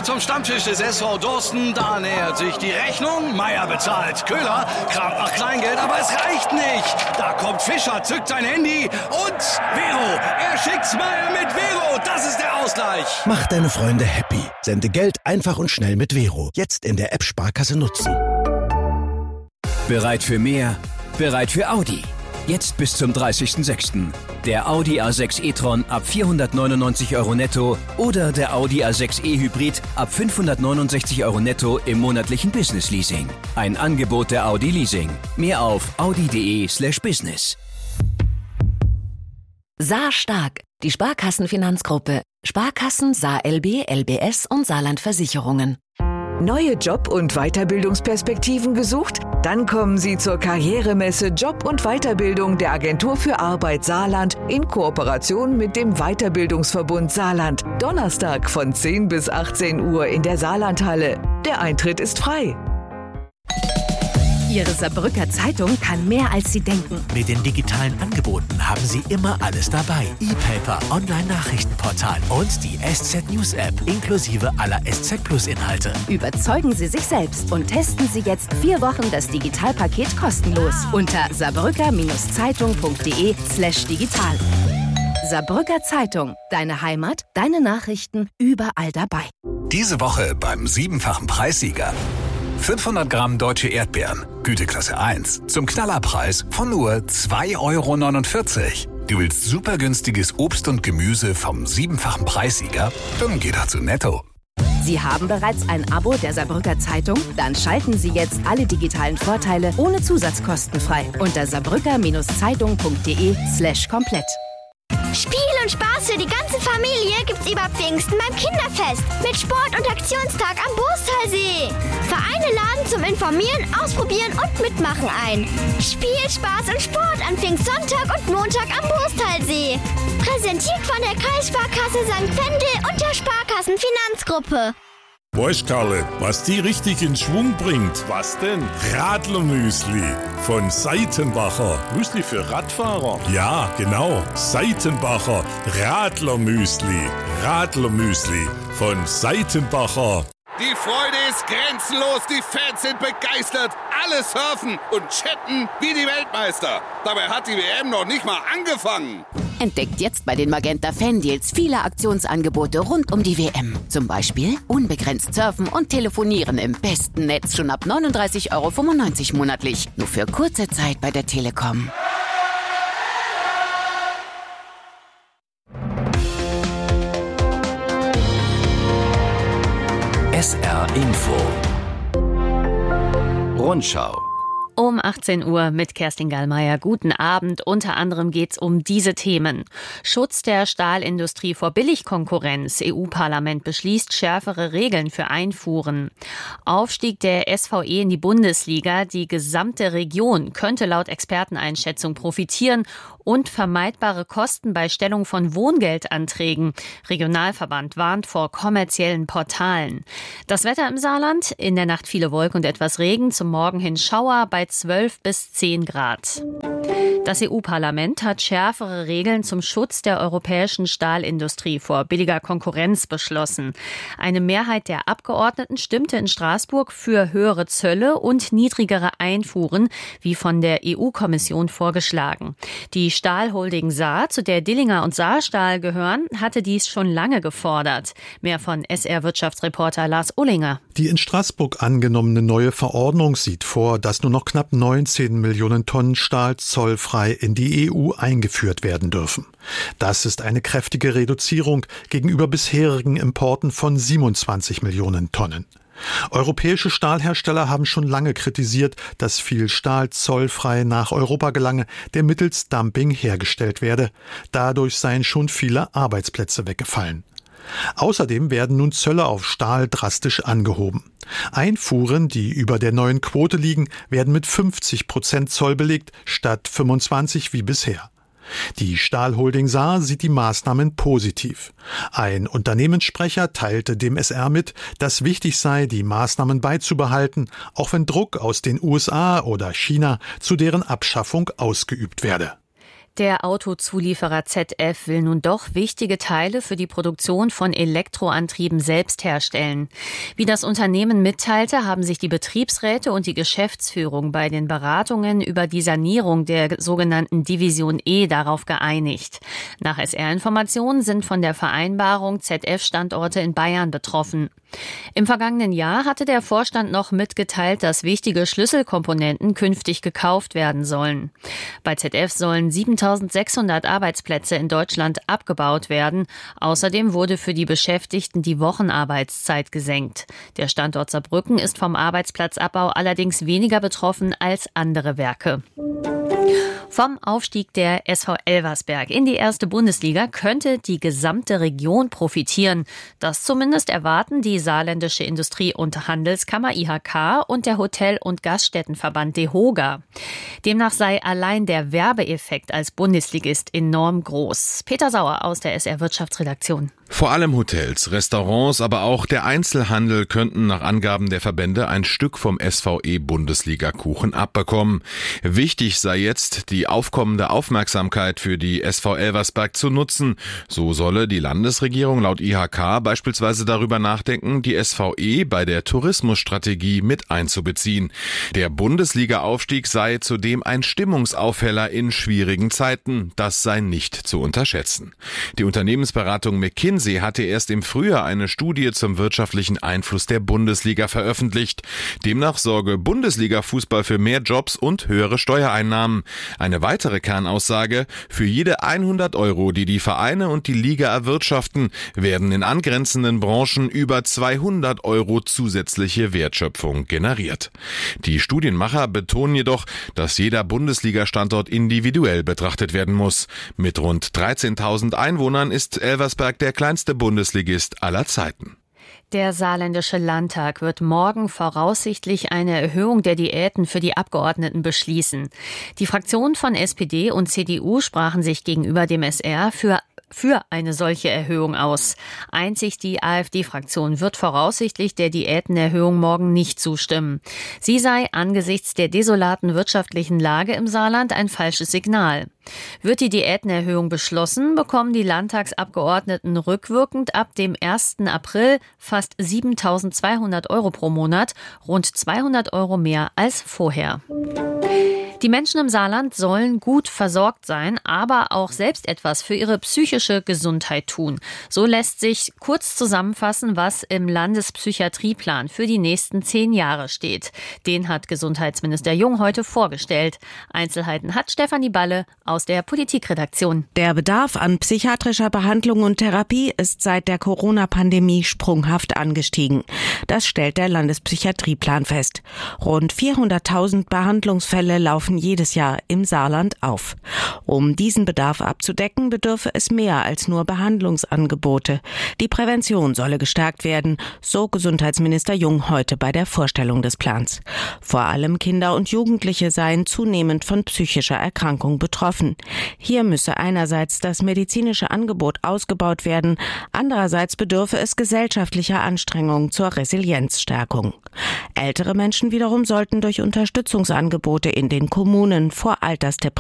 Hallo zum Stammtisch des SV Dorsten. Da nähert sich die Rechnung. Meier bezahlt. Köhler kramt nach Kleingeld, aber es reicht nicht. Da kommt Fischer, zückt sein Handy und Vero. Er schickt's Meier mit Vero. Das ist der Ausgleich. Mach deine Freunde happy. Sende Geld einfach und schnell mit Vero. Jetzt in der App Sparkasse nutzen. Bereit für mehr? Bereit für Audi. Jetzt bis zum 30.06. Der Audi A6 e-tron ab 499 € netto oder der Audi A6 e-Hybrid ab 569 € netto im monatlichen Business-Leasing. Ein Angebot der Audi Leasing. Mehr auf audi.de/business. Saar Stark, die Sparkassenfinanzgruppe. Sparkassen, Saar LB, LBS und Saarland Versicherungen. Neue Job- und Weiterbildungsperspektiven gesucht? Dann kommen Sie zur Karrieremesse Job und Weiterbildung der Agentur für Arbeit Saarland in Kooperation mit dem Weiterbildungsverbund Saarland. Donnerstag von 10 bis 18 Uhr in der Saarlandhalle. Der Eintritt ist frei. Ihre Saarbrücker Zeitung kann mehr, als Sie denken. Mit den digitalen Angeboten haben Sie immer alles dabei. E-Paper, Online-Nachrichtenportal und die SZ News App inklusive aller SZ Plus Inhalte. Überzeugen Sie sich selbst und testen Sie jetzt 4 Wochen das Digitalpaket kostenlos unter saarbrücker-zeitung.de/digital. Saarbrücker Zeitung. Deine Heimat, deine Nachrichten überall dabei. Diese Woche beim 7-fachen Preissieger. 500 Gramm deutsche Erdbeeren, Güteklasse 1, zum Knallerpreis von nur 2,49 €. Du willst super günstiges Obst und Gemüse vom 7-fachen Preissieger? Dann geh doch zu Netto. Sie haben bereits ein Abo der Saarbrücker Zeitung? Dann schalten Sie jetzt alle digitalen Vorteile ohne Zusatzkosten frei unter saarbrücker-zeitung.de/komplett. Spiel und Spaß für die ganze Familie gibt's über Pfingsten beim Kinderfest mit Sport- und Aktionstag am Boostalsee. Vereine laden zum Informieren, Ausprobieren und Mitmachen ein. Spiel, Spaß und Sport an Pfingstsonntag und Montag am Boostalsee. Präsentiert von der Kreissparkasse St. Wendel und der Sparkassenfinanzgruppe. Weißt Karle, was die richtig in Schwung bringt? Was denn? Radlermüsli von Seitenbacher. Müsli für Radfahrer? Ja, genau. Seitenbacher Radlermüsli. Radlermüsli von Seitenbacher. Die Freude ist grenzenlos, die Fans sind begeistert, alle surfen und chatten wie die Weltmeister. Dabei hat die WM noch nicht mal angefangen. Entdeckt jetzt bei den Magenta Fan-Deals viele Aktionsangebote rund um die WM. Zum Beispiel unbegrenzt surfen und telefonieren im besten Netz schon ab 39,95 € monatlich. Nur für kurze Zeit bei der Telekom. SR Info. Rundschau. Um 18 Uhr mit Kerstin Gallmeier. Guten Abend. Unter anderem geht's um diese Themen. Schutz der Stahlindustrie vor Billigkonkurrenz. EU-Parlament beschließt schärfere Regeln für Einfuhren. Aufstieg der SVE in die Bundesliga. Die gesamte Region könnte laut Experteneinschätzung profitieren. Und vermeidbare Kosten bei Stellung von Wohngeldanträgen. Regionalverband warnt vor kommerziellen Portalen. Das Wetter im Saarland. In der Nacht viele Wolken und etwas Regen. Zum Morgen hin Schauer bei 12 bis 10 Grad. Das EU-Parlament hat schärfere Regeln zum Schutz der europäischen Stahlindustrie vor billiger Konkurrenz beschlossen. Eine Mehrheit der Abgeordneten stimmte in Straßburg für höhere Zölle und niedrigere Einfuhren, wie von der EU-Kommission vorgeschlagen. Die Stahlholding Saar, zu der Dillinger und Saarstahl gehören, hatte dies schon lange gefordert. Mehr von SR-Wirtschaftsreporter Lars Ullinger. Die in Straßburg angenommene neue Verordnung sieht vor, dass nur noch knapp 19 Millionen Tonnen Stahl zollfrei in die EU eingeführt werden dürfen. Das ist eine kräftige Reduzierung gegenüber bisherigen Importen von 27 Millionen Tonnen. Europäische Stahlhersteller haben schon lange kritisiert, dass viel Stahl zollfrei nach Europa gelange, der mittels Dumping hergestellt werde. Dadurch seien schon viele Arbeitsplätze weggefallen. Außerdem werden nun Zölle auf Stahl drastisch angehoben. Einfuhren, die über der neuen Quote liegen, werden mit 50% Zoll belegt, statt 25% wie bisher. Die Stahlholding Saar sieht die Maßnahmen positiv. Ein Unternehmenssprecher teilte dem SR mit, dass wichtig sei, die Maßnahmen beizubehalten, auch wenn Druck aus den USA oder China zu deren Abschaffung ausgeübt werde. Der Autozulieferer ZF will nun doch wichtige Teile für die Produktion von Elektroantrieben selbst herstellen. Wie das Unternehmen mitteilte, haben sich die Betriebsräte und die Geschäftsführung bei den Beratungen über die Sanierung der sogenannten Division E darauf geeinigt. Nach SR-Informationen sind von der Vereinbarung ZF-Standorte in Bayern betroffen. Im vergangenen Jahr hatte der Vorstand noch mitgeteilt, dass wichtige Schlüsselkomponenten künftig gekauft werden sollen. Bei ZF sollen 7.600 Arbeitsplätze in Deutschland abgebaut werden. Außerdem wurde für die Beschäftigten die Wochenarbeitszeit gesenkt. Der Standort Saarbrücken ist vom Arbeitsplatzabbau allerdings weniger betroffen als andere Werke. Vom Aufstieg der SV Elversberg in die erste Bundesliga könnte die gesamte Region profitieren. Das zumindest erwarten die Saarländische Industrie- und Handelskammer IHK und der Hotel- und Gaststättenverband DEHOGA. Demnach sei allein der Werbeeffekt als Bundesligist enorm groß. Peter Sauer aus der SR Wirtschaftsredaktion. Vor allem Hotels, Restaurants, aber auch der Einzelhandel könnten nach Angaben der Verbände ein Stück vom SVE-Bundesliga-Kuchen abbekommen. Wichtig sei jetzt, die aufkommende Aufmerksamkeit für die SV Elversberg zu nutzen. So solle die Landesregierung laut IHK beispielsweise darüber nachdenken, die SVE bei der Tourismusstrategie mit einzubeziehen. Der Bundesliga-Aufstieg sei zudem ein Stimmungsaufheller in schwierigen Zeiten. Das sei nicht zu unterschätzen. Die Unternehmensberatung McKinsey hatte erst im Frühjahr eine Studie zum wirtschaftlichen Einfluss der Bundesliga veröffentlicht. Demnach sorge Bundesliga-Fußball für mehr Jobs und höhere Steuereinnahmen. Eine weitere Kernaussage: Für jede 100 Euro, die die Vereine und die Liga erwirtschaften, werden in angrenzenden Branchen über 200 Euro zusätzliche Wertschöpfung generiert. Die Studienmacher betonen jedoch, dass jeder Bundesliga-Standort individuell betrachtet werden muss. Mit rund 13.000 Einwohnern ist Elversberg der kleinste Bundesligist aller Zeiten. Der Saarländische Landtag wird morgen voraussichtlich eine Erhöhung der Diäten für die Abgeordneten beschließen. Die Fraktionen von SPD und CDU sprachen sich gegenüber dem SR für eine solche Erhöhung aus. Einzig die AfD-Fraktion wird voraussichtlich der Diätenerhöhung morgen nicht zustimmen. Sie sei angesichts der desolaten wirtschaftlichen Lage im Saarland ein falsches Signal. Wird die Diätenerhöhung beschlossen, bekommen die Landtagsabgeordneten rückwirkend ab dem 1. April fast 7.200 Euro pro Monat, rund 200 Euro mehr als vorher. Die Menschen im Saarland sollen gut versorgt sein, aber auch selbst etwas für ihre psychische Gesundheit tun. So lässt sich kurz zusammenfassen, was im Landespsychiatrieplan für die nächsten 10 Jahre steht. Den hat Gesundheitsminister Jung heute vorgestellt. Einzelheiten hat Stefanie Balle aus der Politikredaktion. Der Bedarf an psychiatrischer Behandlung und Therapie ist seit der Corona-Pandemie sprunghaft angestiegen. Das stellt der Landespsychiatrieplan fest. Rund 400.000 Behandlungsfälle laufen jedes Jahr im Saarland auf. Um diesen Bedarf abzudecken, bedürfe es mehr als nur Behandlungsangebote. Die Prävention solle gestärkt werden, so Gesundheitsminister Jung heute bei der Vorstellung des Plans. Vor allem Kinder und Jugendliche seien zunehmend von psychischer Erkrankung betroffen. Hier müsse einerseits das medizinische Angebot ausgebaut werden, andererseits bedürfe es gesellschaftlicher Anstrengungen zur Resilienzstärkung. Ältere Menschen wiederum sollten durch Unterstützungsangebote in den Kommunen vor Altersdepressionen